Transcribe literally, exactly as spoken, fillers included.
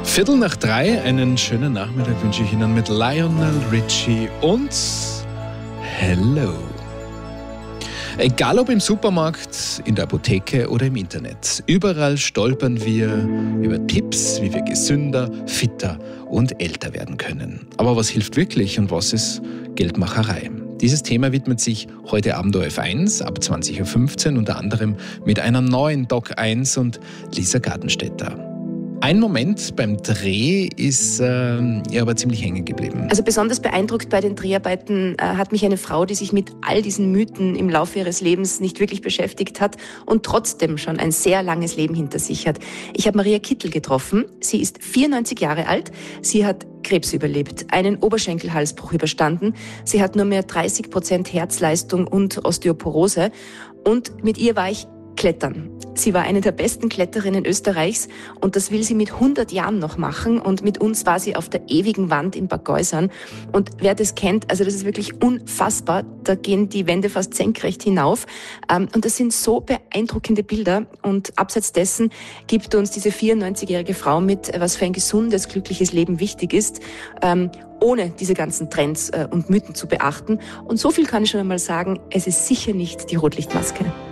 Viertel nach drei, einen schönen Nachmittag wünsche ich Ihnen mit Lionel Richie und Hello. Egal ob im Supermarkt, in der Apotheke oder im Internet, überall stolpern wir über Tipps, wie wir gesünder, fitter und älter werden können. Aber was hilft wirklich und was ist Geldmacherei? Dieses Thema widmet sich heute Abend O F eins ab zwanzig Uhr fünfzehn, unter anderem mit einer neuen Doc eins und Lisa Gartenstädter. Ein Moment beim Dreh ist äh, ja aber ziemlich hängen geblieben. Also besonders beeindruckt bei den Dreharbeiten äh, hat mich eine Frau, die sich mit all diesen Mythen im Laufe ihres Lebens nicht wirklich beschäftigt hat und trotzdem schon ein sehr langes Leben hinter sich hat. Ich habe Maria Kittel getroffen. Sie ist vierundneunzig Jahre alt. Sie hat Krebs überlebt, einen Oberschenkelhalsbruch überstanden. Sie hat nur mehr dreißig Prozent Herzleistung und Osteoporose. Und mit ihr war ich klettern. Sie war eine der besten Kletterinnen Österreichs und das will sie mit hundert Jahren noch machen und mit uns war sie auf der ewigen Wand in Bad Geusern und wer das kennt, also das ist wirklich unfassbar, da gehen die Wände fast senkrecht hinauf und das sind so beeindruckende Bilder und abseits dessen gibt uns diese vierundneunzigjährige Frau mit, was für ein gesundes, glückliches Leben wichtig ist, ohne diese ganzen Trends und Mythen zu beachten und so viel kann ich schon einmal sagen, es ist sicher nicht die Rotlichtmaske.